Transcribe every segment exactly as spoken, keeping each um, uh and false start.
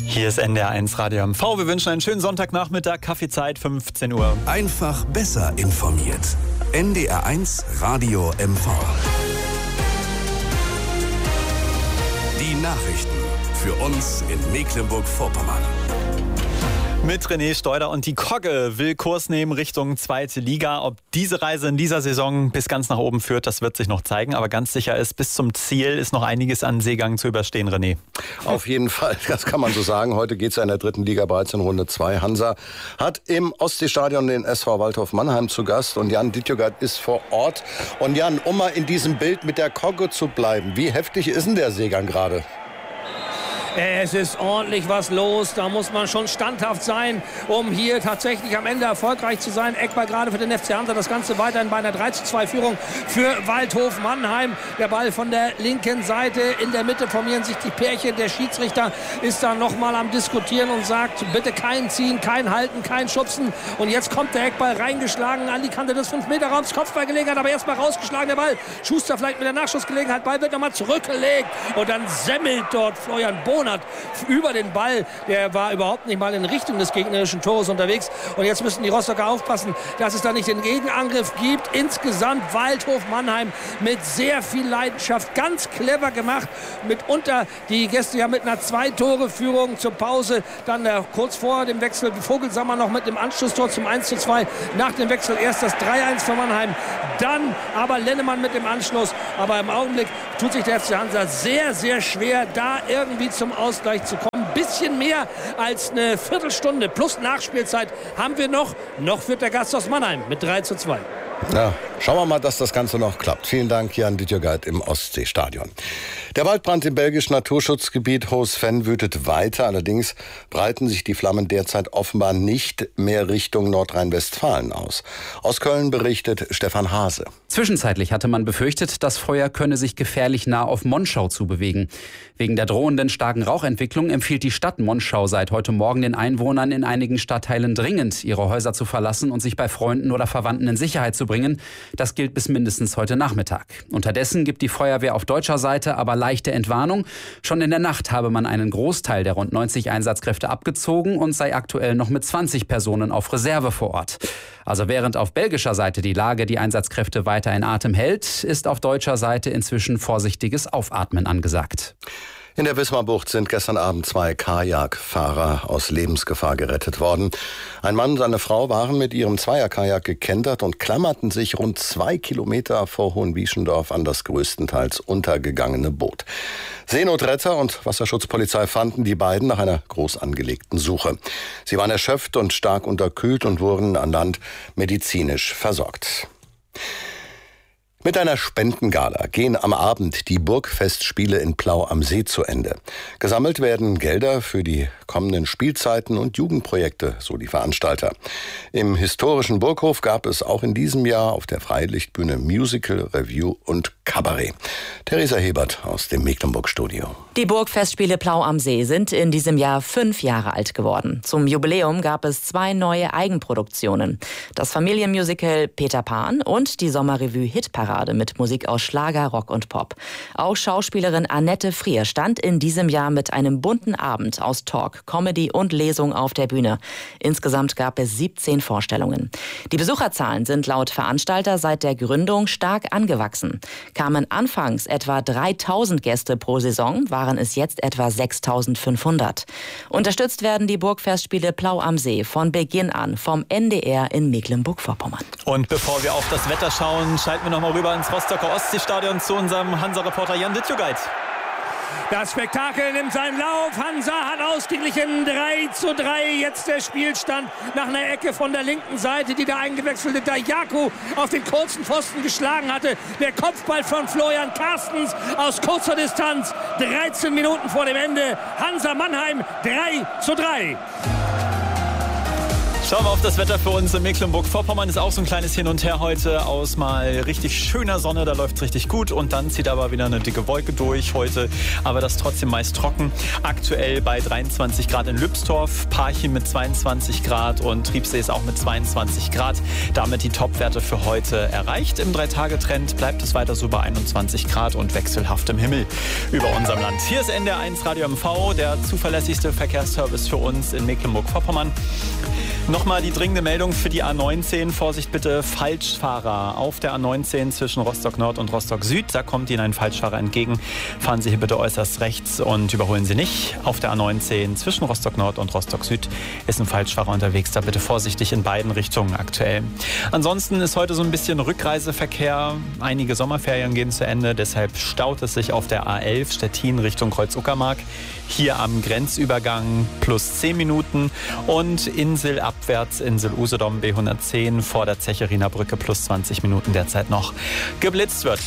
Hier ist N D R eins Radio M V. Wir wünschen einen schönen Sonntagnachmittag, Kaffeezeit, fünfzehn Uhr. Einfach besser informiert. N D R eins Radio M V. Die Nachrichten für uns in Mecklenburg-Vorpommern. Mit René Steuder, und die Kogge will Kurs nehmen Richtung zweite Liga. Ob diese Reise in dieser Saison bis ganz nach oben führt, das wird sich noch zeigen. Aber ganz sicher ist, bis zum Ziel ist noch einiges an Seegang zu überstehen, René. Auf jeden Fall, das kann man so sagen. Heute geht es ja in der dritten Liga bereits in Runde zwei. Hansa hat im Ostseestadion den S V Waldhof Mannheim zu Gast und Jan Dittjogart ist vor Ort. Und Jan, um mal in diesem Bild mit der Kogge zu bleiben, wie heftig ist denn der Seegang gerade? Es ist ordentlich was los, da muss man schon standhaft sein, um hier tatsächlich am Ende erfolgreich zu sein. Eckball gerade für den F C Hansa, das Ganze weiterhin bei einer drei zu zwei Führung für Waldhof Mannheim. Der Ball von der linken Seite, in der Mitte formieren sich die Pärchen. Der Schiedsrichter ist da nochmal am Diskutieren und sagt, bitte kein Ziehen, kein Halten, kein Schubsen. Und jetzt kommt der Eckball reingeschlagen an die Kante des fünf Meter Raums, Kopfballgelegenheit, aber erstmal rausgeschlagen der Ball. Schuster vielleicht mit der Nachschussgelegenheit, Ball wird nochmal zurückgelegt und dann semmelt dort Florian Bonat über den Ball. Der war überhaupt nicht mal in Richtung des gegnerischen Tores unterwegs. Und jetzt müssen die Rostocker aufpassen, dass es da nicht den Gegenangriff gibt. Insgesamt Waldhof Mannheim mit sehr viel Leidenschaft. Ganz clever gemacht. Mitunter die Gäste ja mit einer Zwei-Tore-Führung zur Pause. Dann äh, kurz vor dem Wechsel Vogelsammer noch mit dem Anschlusstor zum eins zu zwei. Nach dem Wechsel erst das drei eins für Mannheim. Dann aber Lennemann mit dem Anschluss. Aber im Augenblick tut sich der F C Hansa sehr, sehr schwer, da irgendwie zum Ausgleich zu kommen. Ein bisschen mehr als eine Viertelstunde plus Nachspielzeit haben wir noch. Noch führt der Gast aus Mannheim mit drei zu zwei. Ja, schauen wir mal, dass das Ganze noch klappt. Vielen Dank, Jan Dittjogart im Ostseestadion. Der Waldbrand im belgischen Naturschutzgebiet Hoos-Ven wütet weiter. Allerdings breiten sich die Flammen derzeit offenbar nicht mehr Richtung Nordrhein-Westfalen aus. Aus Köln berichtet Stefan Hase. Zwischenzeitlich hatte man befürchtet, das Feuer könne sich gefährlich nah auf Monschau zubewegen. Wegen der drohenden starken Rauchentwicklung empfiehlt die Stadt Monschau seit heute Morgen den Einwohnern in einigen Stadtteilen dringend, ihre Häuser zu verlassen und sich bei Freunden oder Verwandten in Sicherheit zu bringen. Das gilt bis mindestens heute Nachmittag. Unterdessen gibt die Feuerwehr auf deutscher Seite aber leichte Entwarnung. Schon in der Nacht habe man einen Großteil der rund neunzig Einsatzkräfte abgezogen und sei aktuell noch mit zwanzig Personen auf Reserve vor Ort. Also während auf belgischer Seite die Lage die Einsatzkräfte weiter in Atem hält, ist auf deutscher Seite inzwischen vorsichtiges Aufatmen angesagt. In der Wismarbucht sind gestern Abend zwei Kajakfahrer aus Lebensgefahr gerettet worden. Ein Mann und seine Frau waren mit ihrem Zweierkajak gekentert und klammerten sich rund zwei Kilometer vor Hohenwieschendorf an das größtenteils untergegangene Boot. Seenotretter und Wasserschutzpolizei fanden die beiden nach einer groß angelegten Suche. Sie waren erschöpft und stark unterkühlt und wurden an Land medizinisch versorgt. Mit einer Spendengala gehen am Abend die Burgfestspiele in Plau am See zu Ende. Gesammelt werden Gelder für die kommenden Spielzeiten und Jugendprojekte, so die Veranstalter. Im historischen Burghof gab es auch in diesem Jahr auf der Freilichtbühne Musical, Revue und Kabarett. Theresa Hebert aus dem Mecklenburg-Studio. Die Burgfestspiele Plau am See sind in diesem Jahr fünf Jahre alt geworden. Zum Jubiläum gab es zwei neue Eigenproduktionen. Das Familienmusical Peter Pan und die Sommerrevue Hitparade mit Musik aus Schlager, Rock und Pop. Auch Schauspielerin Annette Frier stand in diesem Jahr mit einem bunten Abend aus Talk, Comedy und Lesung auf der Bühne. Insgesamt gab es siebzehn Vorstellungen. Die Besucherzahlen sind laut Veranstalter seit der Gründung stark angewachsen. Kamen anfangs etwa dreitausend Gäste pro Saison, waren es jetzt etwa sechstausendfünfhundert. Unterstützt werden die Burgfestspiele Plau am See von Beginn an vom N D R in Mecklenburg-Vorpommern. Und bevor wir auf das Wetter schauen, schalten wir noch mal rüber ins Rostocker Ostseestadion zu unserem Hansa-Reporter Jan Dittjogart. Das Spektakel nimmt seinen Lauf. Hansa hat ausgeglichen drei zu drei. Jetzt der Spielstand nach einer Ecke von der linken Seite, die der eingewechselte Dajaku auf den kurzen Pfosten geschlagen hatte. Der Kopfball von Florian Carstens aus kurzer Distanz. dreizehn Minuten vor dem Ende. Hansa Mannheim drei zu drei. Schauen wir auf das Wetter für uns in Mecklenburg-Vorpommern. Ist auch so ein kleines Hin und Her heute aus mal richtig schöner Sonne. Da läuft es richtig gut und dann zieht aber wieder eine dicke Wolke durch heute. Aber das trotzdem meist trocken. Aktuell bei dreiundzwanzig Grad in Lübsdorf, Parchim mit zweiundzwanzig Grad und Triebsee ist auch mit zweiundzwanzig Grad. Damit die Topwerte für heute erreicht. Im Drei-Tage-Trend bleibt es weiter so bei einundzwanzig Grad und wechselhaft im Himmel über unserem Land. Hier ist N D R eins Radio M V, der zuverlässigste Verkehrsservice für uns in Mecklenburg-Vorpommern. Nochmal die dringende Meldung für die A neunzehn. Vorsicht bitte, Falschfahrer auf der A neunzehn zwischen Rostock Nord und Rostock Süd. Da kommt Ihnen ein Falschfahrer entgegen. Fahren Sie hier bitte äußerst rechts und überholen Sie nicht. Auf der A neunzehn zwischen Rostock Nord und Rostock Süd ist ein Falschfahrer unterwegs. Da bitte vorsichtig in beiden Richtungen aktuell. Ansonsten ist heute so ein bisschen Rückreiseverkehr. Einige Sommerferien gehen zu Ende. Deshalb staut es sich auf der A elf Stettin Richtung Kreuz-Uckermark. Hier am Grenzübergang plus zehn Minuten und Insel abwärts, Insel Usedom B hundertzehn vor der Zecheriner Brücke plus zwanzig Minuten derzeit noch geblitzt wird.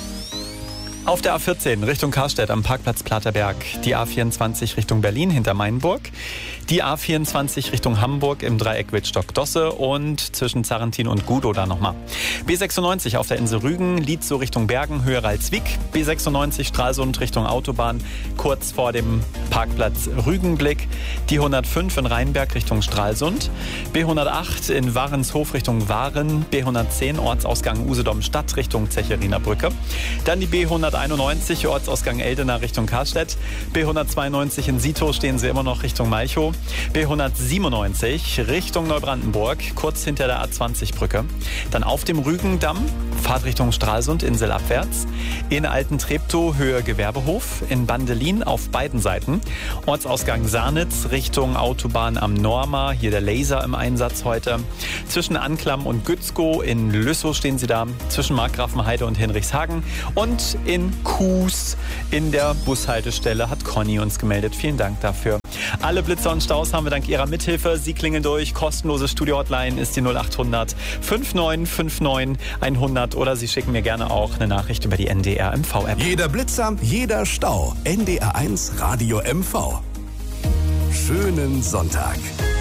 Auf der A vierzehn Richtung Karstedt am Parkplatz Platerberg, die A vierundzwanzig Richtung Berlin hinter Mainburg, die A vierundzwanzig Richtung Hamburg im Dreieck Wittstock-Dosse und zwischen Zarrentin und Gudow da nochmal. B sechsundneunzig auf der Insel Rügen, Lietzow Richtung Bergen, höher als Wick, B sechsundneunzig Stralsund Richtung Autobahn, kurz vor dem Parkplatz Rügenblick, die hundertfünf in Rheinberg Richtung Stralsund, B hundertacht in Warenshof Richtung Waren, B hundertzehn Ortsausgang Usedom Stadt Richtung Zecheriner Brücke, dann die B hunderteinundneunzig Ortsausgang Eldena Richtung Karstedt, B hundertzweiundneunzig in Sito stehen Sie immer noch Richtung Malchow, B hundertsiebenundneunzig Richtung Neubrandenburg, kurz hinter der A zwanzig Brücke, dann auf dem Rügendamm, Fahrt Richtung Stralsund, Insel abwärts, in Alten-Treptow Höhe Gewerbehof, in Bandelin auf beiden Seiten, Ortsausgang Sarnitz Richtung Autobahn am Norma, hier der Laser im Einsatz heute, zwischen Anklam und Gützkow in Lüssow stehen Sie da, zwischen Markgrafenheide und Hinrichshagen und in Kues in der Bushaltestelle hat Conny uns gemeldet. Vielen Dank dafür. Alle Blitzer und Staus haben wir dank Ihrer Mithilfe. Sie klingeln durch. Kostenlose Studio-Hotline ist die null acht hundert neunundfünfzig neunundfünfzig hundert oder Sie schicken mir gerne auch eine Nachricht über die N D R M V-App. Jeder Blitzer, jeder Stau. N D R eins Radio M V. Schönen Sonntag.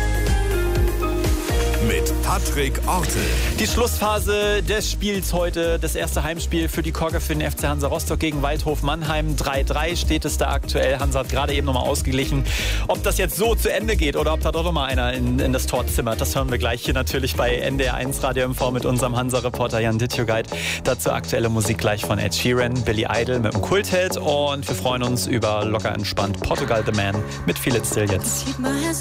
Mit Patrick Ortel. Die Schlussphase des Spiels heute, das erste Heimspiel für die Kogge für den F C Hansa Rostock gegen Waldhof Mannheim. drei drei steht es da aktuell. Hansa hat gerade eben nochmal ausgeglichen. Ob das jetzt so zu Ende geht oder ob da doch nochmal einer in, in das Tor zimmert, das hören wir gleich hier natürlich bei N D R eins Radio M V mit unserem Hansa-Reporter Jan Dittjogait. Dazu aktuelle Musik gleich von Ed Sheeran, Billy Idol mit dem Kultheld und wir freuen uns über locker entspannt Portugal The Man mit Feel It Still jetzt.